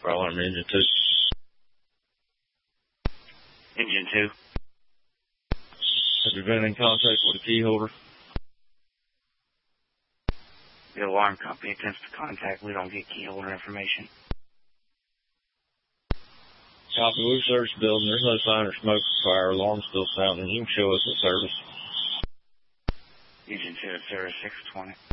Alarm engine 2. Engine 2. Have you been in contact with the key holder? The alarm company attempts to contact. We don't get key holder information. Copy. We've searched the building. There's no sign of smoke or fire. Alarm's still sounding. You can show us the service. Engine 2 at service 620.